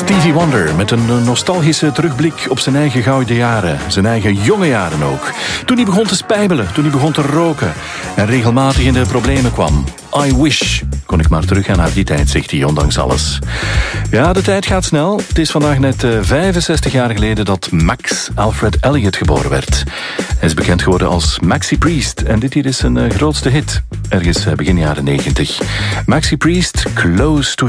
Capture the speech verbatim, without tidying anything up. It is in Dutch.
Stevie Wonder met een nostalgische terugblik op zijn eigen gouden jaren. Zijn eigen jonge jaren ook. Toen hij begon te spijbelen, toen hij begon te roken en regelmatig in de problemen kwam. I wish. Kon ik maar teruggaan naar die tijd, zegt hij, ondanks alles. Ja, de tijd gaat snel. Het is vandaag net uh, vijfenzestig jaar geleden dat Max Alfred Elliott geboren werd. Hij is bekend geworden als Maxi Priest. En dit hier is zijn uh, grootste hit. Ergens uh, begin jaren negentig. Maxi Priest, Close to